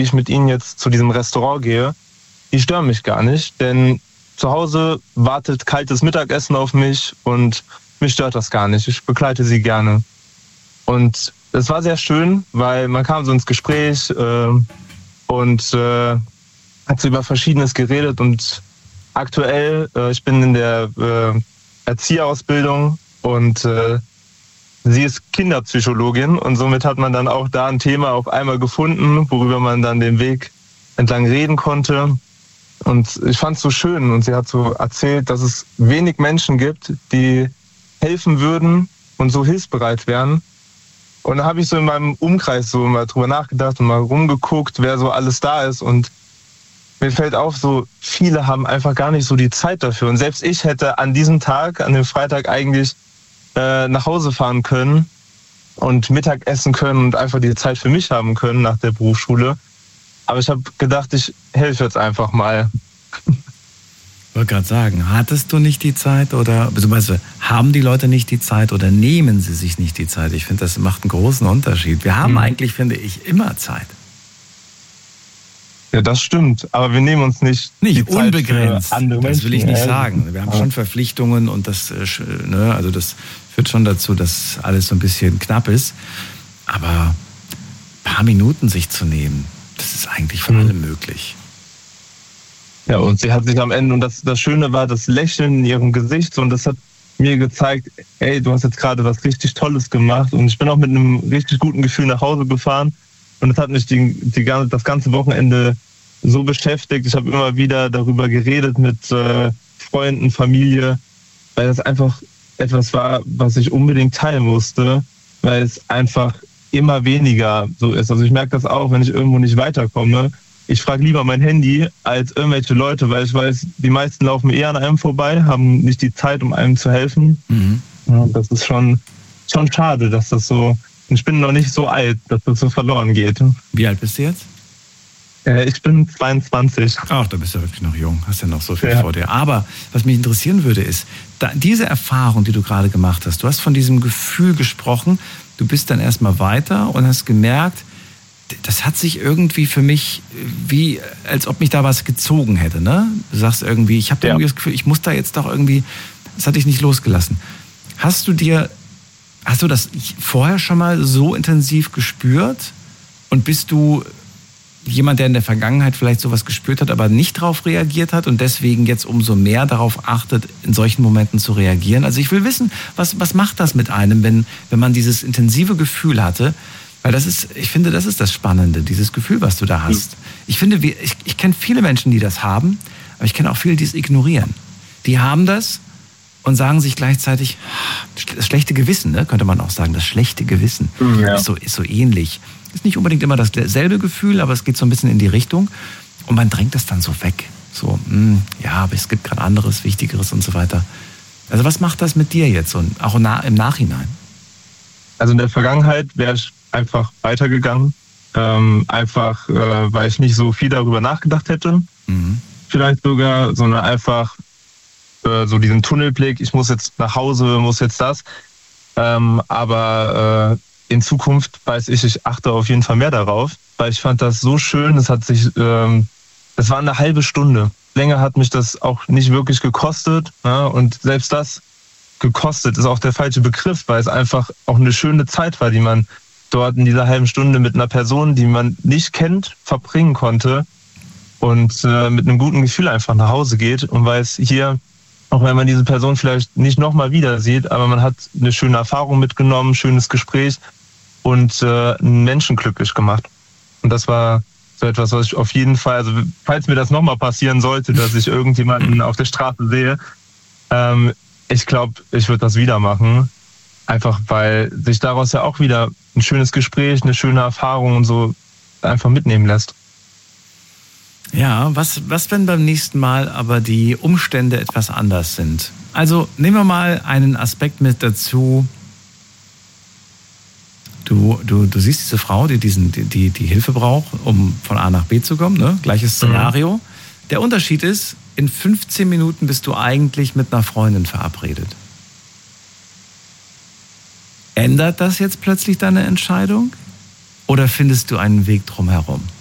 ich mit ihnen jetzt zu diesem Restaurant gehe, die stören mich gar nicht, denn zu Hause wartet kaltes Mittagessen auf mich und mich stört das gar nicht. Ich begleite sie gerne. Und es war sehr schön, weil man kam so ins Gespräch und hat so über Verschiedenes geredet. Und aktuell, ich bin in der Erzieherausbildung und sie ist Kinderpsychologin und somit hat man dann auch da ein Thema auf einmal gefunden, worüber man dann den Weg entlang reden konnte. Und ich fand es so schön und sie hat so erzählt, dass es wenig Menschen gibt, die helfen würden und so hilfsbereit wären. Und da habe ich so in meinem Umkreis so mal drüber nachgedacht und mal rumgeguckt, wer so alles da ist. Und mir fällt auf, so viele haben einfach gar nicht so die Zeit dafür. Und selbst ich hätte an diesem Tag, an dem Freitag eigentlich nach Hause fahren können und Mittag essen können und einfach die Zeit für mich haben können nach der Berufsschule. Aber ich habe gedacht, ich helfe jetzt einfach mal. Ich wollte gerade sagen, hattest du nicht die Zeit oder beziehungsweise haben die Leute nicht die Zeit oder nehmen sie sich nicht die Zeit? Ich finde, das macht einen großen Unterschied. Wir haben eigentlich, finde ich, immer Zeit. Ja, das stimmt. Aber wir nehmen uns nicht die Zeit unbegrenzt. Für andere Menschen. Das will ich nicht sagen. Wir haben schon Verpflichtungen und das, ne, also das führt schon dazu, dass alles so ein bisschen knapp ist. Aber ein paar Minuten sich zu nehmen, das ist eigentlich für alle möglich. Ja, und sie hat sich am Ende, und das Schöne war das Lächeln in ihrem Gesicht, und das hat mir gezeigt, ey, du hast jetzt gerade was richtig Tolles gemacht, und ich bin auch mit einem richtig guten Gefühl nach Hause gefahren, und das hat mich das ganze Wochenende so beschäftigt. Ich habe immer wieder darüber geredet mit Freunden, Familie, weil das einfach etwas war, was ich unbedingt teilen musste, weil es einfach immer weniger so ist. Also ich merke das auch, wenn ich irgendwo nicht weiterkomme. Ich frage lieber mein Handy als irgendwelche Leute, weil ich weiß, die meisten laufen eher an einem vorbei, haben nicht die Zeit, um einem zu helfen. Ja, das ist schon schade, dass das so... Ich bin noch nicht so alt, dass das so verloren geht. Wie alt bist du jetzt? Ich bin 22. Ach, da bist du wirklich noch jung, hast ja noch so viel vor dir. Aber was mich interessieren würde, ist, diese Erfahrung, die du gerade gemacht hast, du hast von diesem Gefühl gesprochen, du bist dann erstmal weiter und hast gemerkt, das hat sich irgendwie für mich, wie als ob mich da was gezogen hätte. Ne? Du sagst irgendwie, ich habe irgendwie das Gefühl, ich muss da jetzt doch irgendwie, das hat dich nicht losgelassen. Hast du das vorher schon mal so intensiv gespürt? Und bist du jemand, der in der Vergangenheit vielleicht sowas gespürt hat, aber nicht darauf reagiert hat und deswegen jetzt umso mehr darauf achtet, in solchen Momenten zu reagieren? Also ich will wissen, was macht das mit einem, wenn man dieses intensive Gefühl hatte? Weil ich finde, das ist das Spannende, dieses Gefühl, was du da hast. Ich finde, ich kenne viele Menschen, die das haben, aber ich kenne auch viele, die es ignorieren. Die haben das und sagen sich gleichzeitig, das schlechte Gewissen, ne, könnte man auch sagen, das schlechte Gewissen ist so ähnlich. Ist nicht unbedingt immer dasselbe Gefühl, aber es geht so ein bisschen in die Richtung und man drängt das dann so weg. So, ja, aber es gibt gerade anderes, Wichtigeres und so weiter. Also was macht das mit dir jetzt und auch im Nachhinein? Also in der Vergangenheit wäre ich einfach weitergegangen, weil ich nicht so viel darüber nachgedacht hätte. Vielleicht sogar, sondern einfach so diesen Tunnelblick, ich muss jetzt nach Hause, muss jetzt das. Aber in Zukunft weiß ich achte auf jeden Fall mehr darauf, weil ich fand das so schön, es war eine halbe Stunde. Länger hat mich das auch nicht wirklich gekostet, ja, und selbst das gekostet ist auch der falsche Begriff, weil es einfach auch eine schöne Zeit war, die man dort in dieser halben Stunde mit einer Person, die man nicht kennt, verbringen konnte und mit einem guten Gefühl einfach nach Hause geht und weiß, hier, auch wenn man diese Person vielleicht nicht nochmal wieder sieht, aber man hat eine schöne Erfahrung mitgenommen, schönes Gespräch und einen Menschen glücklich gemacht. Und das war so etwas, was ich auf jeden Fall, also falls mir das nochmal passieren sollte, dass ich irgendjemanden auf der Straße sehe, ich glaube, ich würde das wieder machen. Einfach weil sich daraus ja auch wieder ein schönes Gespräch, eine schöne Erfahrung und so einfach mitnehmen lässt. Ja, was wenn beim nächsten Mal aber die Umstände etwas anders sind? Also nehmen wir mal einen Aspekt mit dazu. Du siehst diese Frau, die Hilfe braucht, um von A nach B zu kommen, ne? Gleiches Szenario. Der Unterschied ist, in 15 Minuten bist du eigentlich mit einer Freundin verabredet. Ändert das jetzt plötzlich deine Entscheidung? Oder findest du einen Weg drumherum?